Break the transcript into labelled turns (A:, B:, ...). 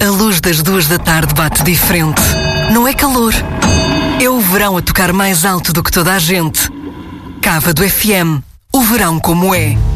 A: A luz das 2 da tarde bate diferente. Não é calor. É o verão a tocar mais alto do que toda a gente. Cávado FM. O verão como é.